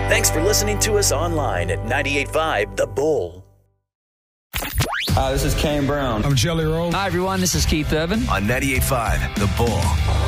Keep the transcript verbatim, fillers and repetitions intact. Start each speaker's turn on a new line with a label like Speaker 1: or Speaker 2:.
Speaker 1: Thanks for listening to us online at ninety-eight point five The Bull.
Speaker 2: Hi, this is Kane Brown.
Speaker 3: I'm Jelly Roll.
Speaker 4: Hi, everyone. This is Keith Urban.
Speaker 5: On ninety-eight point five The Bull.